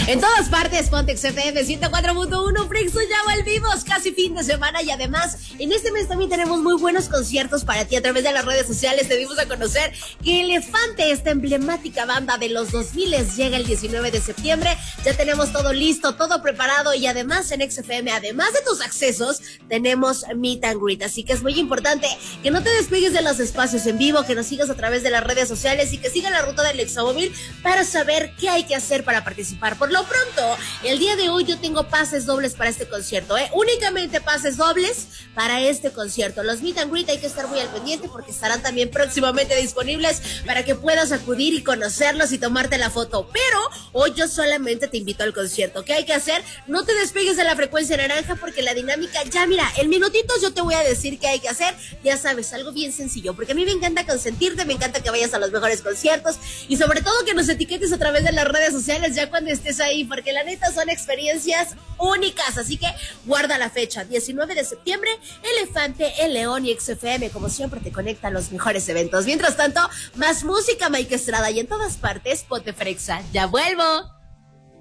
En todas partes, Pontex FM 104.1, Frixo, ya volvimos, casi fin de semana y además en este mes también tenemos muy buenos conciertos para ti a través de las redes sociales. Te dimos a conocer que Elefante, esta emblemática banda de los 2000, llega el 19 de septiembre. Ya tenemos todo listo, todo preparado y además en XFM, además de tus accesos, tenemos Meet and Greet. Así que es muy importante que no te despegues de los espacios en vivo, que nos sigas a través de las redes sociales y que sigas la ruta del Examóvil para saber qué hay que hacer para participar. Por lo pronto, el día de hoy yo tengo pases dobles para este concierto, únicamente pases dobles para este concierto. Los Meet and Greet hay que estar muy al pendiente porque estarán también próximamente disponibles para que puedas acudir y conocerlos y tomarte la foto. Pero hoy yo solamente te invito al concierto. ¿Qué hay que hacer? No te despegues de la frecuencia naranja porque la dinámica, ya mira, en minutitos yo te voy a decir qué hay que hacer. Ya sabes, algo bien sencillo, porque a mí me encanta consentirte, me encanta que vayas a los mejores conciertos y sobre todo que nos etiquetes a través de las redes sociales ya cuando estés ahí, porque la neta son experiencias únicas. Así que guarda la fecha, 19 de septiembre, Elefante, El León y XFM, como siempre te conecta a los mejores eventos. Mientras tanto, más música, Mike Estrada, y en todas partes, Ponte Frexa. ¡Ya vuelvo!